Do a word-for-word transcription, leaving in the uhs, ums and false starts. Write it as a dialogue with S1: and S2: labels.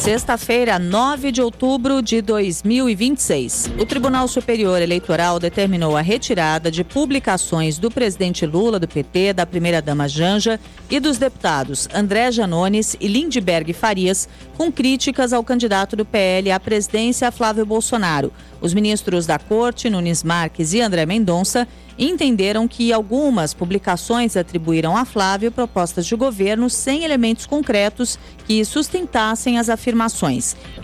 S1: Sexta-feira, nove de outubro de dois mil e vinte e seis. O Tribunal Superior Eleitoral determinou a retirada de publicações do presidente Lula, do P T, da primeira-dama Janja e dos deputados André Janones e Lindbergh Farias, com críticas ao candidato do P L à presidência, Flávio Bolsonaro. Os ministros da Corte, Nunes Marques e André Mendonça, entenderam que algumas publicações atribuíram a Flávio propostas de governo sem elementos concretos que sustentassem as afirmações.